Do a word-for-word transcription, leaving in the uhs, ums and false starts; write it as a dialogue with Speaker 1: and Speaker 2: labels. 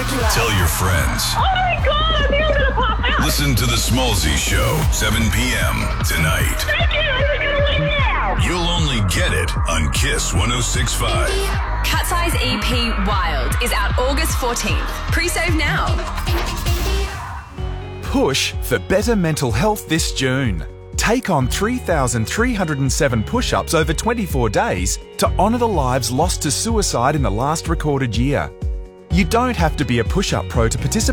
Speaker 1: spectacular.
Speaker 2: Tell your friends.
Speaker 3: Oh my God, I think I'm gonna pop out.
Speaker 2: Listen to the Smallzy Show, seven p.m. tonight.
Speaker 3: Thank you, I'm gonna leave now.
Speaker 2: You'll only get it on Kiss one oh six point five.
Speaker 4: Cat's Eyes E P Wild is out August fourteenth. Pre-save now.
Speaker 5: Push for better mental health this June. Take on three thousand three hundred seven push-ups over twenty-four days to honour the lives lost to suicide in the last recorded year. You don't have to be a push-up pro to participate.